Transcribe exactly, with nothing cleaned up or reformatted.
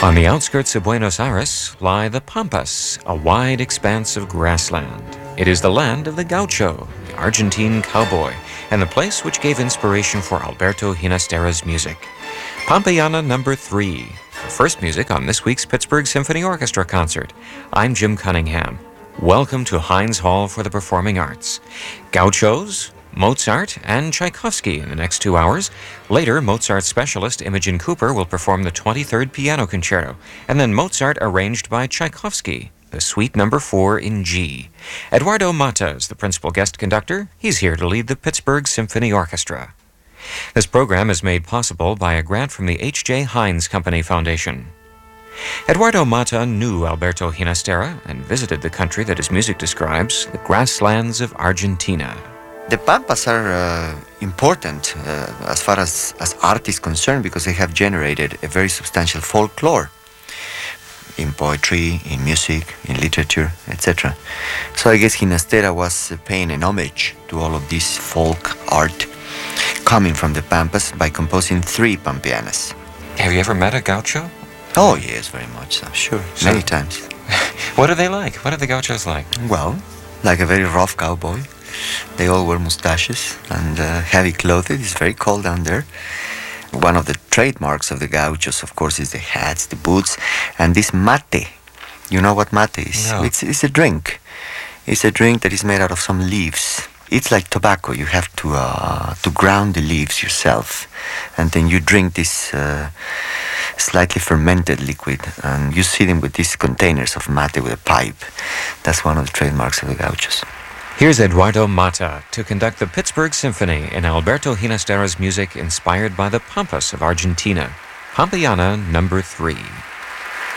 On the outskirts of Buenos Aires lie the Pampas, a wide expanse of grassland. It is the land of the gaucho, the Argentine cowboy, and the place which gave inspiration for Alberto Ginastera's music. Pampayana number three, the first music on this week's Pittsburgh Symphony Orchestra concert. I'm Jim Cunningham. Welcome to Heinz Hall for the Performing Arts. Gauchos, Mozart, and Tchaikovsky in the next two hours. Later, Mozart specialist Imogen Cooper will perform the twenty-third Piano Concerto, and then Mozart arranged by Tchaikovsky, the Suite Number four in G. Eduardo Mata is the principal guest conductor. He's here to lead the Pittsburgh Symphony Orchestra. This program is made possible by a grant from the H J Heinz Company Foundation. Eduardo Mata knew Alberto Ginastera and visited the country that his music describes, the grasslands of Argentina. The Pampas are uh, important uh, as far as, as art is concerned because they have generated a very substantial folklore in poetry, in music, in literature, et cetera. So I guess Ginastera was uh, paying an homage to all of this folk art coming from the Pampas by composing three Pampeanas. Have you ever met a gaucho? Oh, yes, very much so, sure, So- many times. What are they like? What are the gauchos like? Well, like a very rough cowboy. They all wear mustaches and uh, heavy clothing. It's very cold down there. One of the trademarks of the gauchos, of course, is the hats, the boots, and this mate. You know what mate is? No. It's, it's a drink. It's a drink that is made out of some leaves. It's like tobacco. You have to uh, to ground the leaves yourself, and then you drink this uh, slightly fermented liquid, and you see them with these containers of mate with a pipe. That's one of the trademarks of the gauchos. Here's Eduardo Mata to conduct the Pittsburgh Symphony in Alberto Ginastera's music inspired by the Pampas of Argentina. Pampayana number three.